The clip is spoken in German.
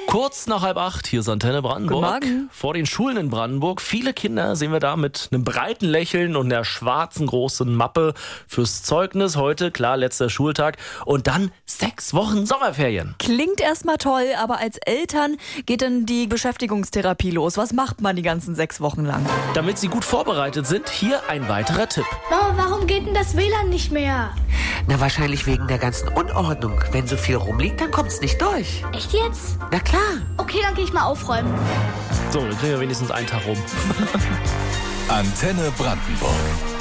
Kurz nach 7:30, hier ist Antenne Brandenburg. Guten Morgen. Vor den Schulen in Brandenburg. Viele Kinder sehen wir da mit einem breiten Lächeln und einer schwarzen großen Mappe fürs Zeugnis. Heute, klar, letzter Schultag. Und dann 6 Wochen Sommerferien. Klingt erstmal toll, aber als Eltern geht dann die Beschäftigungstherapie los. Was macht man die ganzen 6 Wochen lang? Damit Sie gut vorbereitet sind, hier ein weiterer Tipp. Mama, warum geht denn das WLAN nicht mehr? Na, wahrscheinlich wegen der ganzen Unordnung. Wenn so viel rumliegt, dann kommt's nicht durch. Echt jetzt? Na klar. Okay, dann gehe ich mal aufräumen. So, dann kriegen wir wenigstens einen Tag rum. Antenne Brandenburg.